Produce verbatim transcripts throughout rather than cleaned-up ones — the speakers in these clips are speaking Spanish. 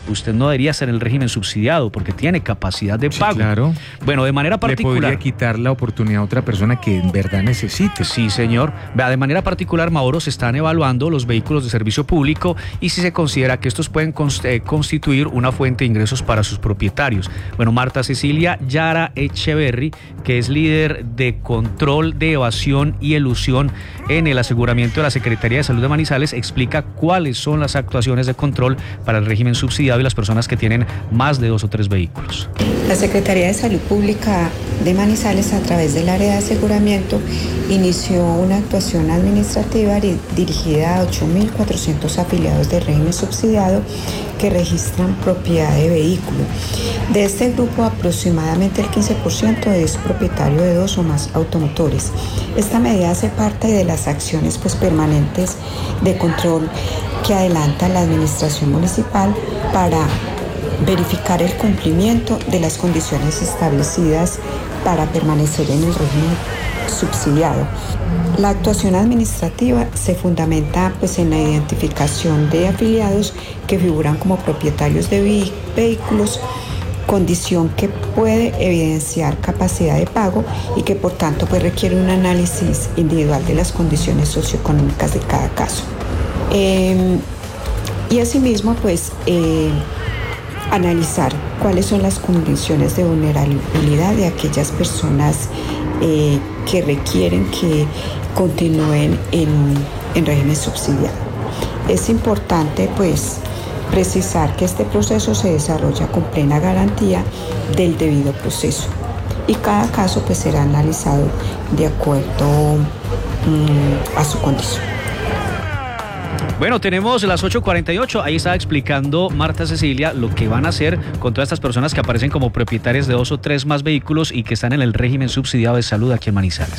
usted no debería estar en el régimen subsidiado porque tiene capacidad de pago. Sí, claro. Bueno, de manera particular... Le podría quitar la oportunidad a otra persona que en verdad necesite. Sí, señor. Vea, de manera particular, Mauro, se están evaluando los vehículos de servicio público y si se considera que estos pueden constituir una fuente de ingresos para sus propietarios. Bueno, Marta Cecilia Yara Echeverry, que es líder de control de evasión y elusión en el aseguramiento de la Secretaría de Salud de Manizales, explica cuáles son las actuaciones de control para el régimen subsidiado y las personas que tienen más de dos o tres vehículos. La Secretaría de Salud Pública de Manizales, a través del área de aseguramiento, inició una actuación administrativa dirigida a ocho mil cuatrocientos afiliados del régimen subsidiado que registran propiedad de vehículo. De este grupo, aproximadamente el quince por ciento es propietario de dos o más automotores. Esta medida hace parte de las acciones pues, permanentes de control que adelanta la administración municipal para verificar el cumplimiento de las condiciones establecidas para permanecer en el régimen subsidiado. La actuación administrativa se fundamenta pues, en la identificación de afiliados que figuran como propietarios de vehi- vehículos, condición que puede evidenciar capacidad de pago y que por tanto pues, requiere un análisis individual de las condiciones socioeconómicas de cada caso. Eh, y asimismo, pues, eh, analizar cuáles son las condiciones de vulnerabilidad de aquellas personas eh, que requieren que continúen en, en régimen subsidiado. Es importante, pues, precisar que este proceso se desarrolla con plena garantía del debido proceso y cada caso pues, será analizado de acuerdo mmm, a su condición. Bueno, tenemos las ocho cuarenta y ocho, ahí estaba explicando Marta Cecilia lo que van a hacer con todas estas personas que aparecen como propietarias de dos o tres más vehículos y que están en el régimen subsidiado de salud aquí en Manizales.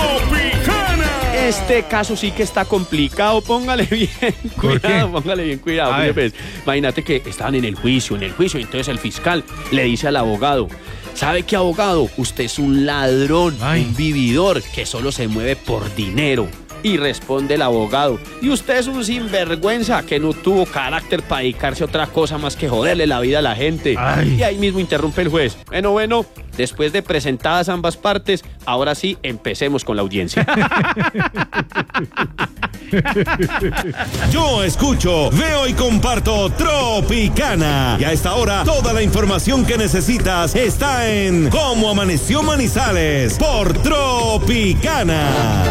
Este caso sí que está complicado, póngale bien cuidado, póngale bien cuidado. Pues, imagínate que estaban en el juicio, en el juicio, y entonces el fiscal le dice al abogado: ¿sabe qué, abogado? Usted es un ladrón, Ay. un vividor que solo se mueve por dinero. Y responde el abogado: y usted es un sinvergüenza que no tuvo carácter para dedicarse a otra cosa más que joderle la vida a la gente. Ay. Y ahí mismo interrumpe el juez: bueno, bueno, después de presentadas ambas partes, ahora sí, empecemos con la audiencia. Yo escucho, veo y comparto Tropicana. Y a esta hora, toda la información que necesitas está en Cómo Amaneció Manizales por Tropicana.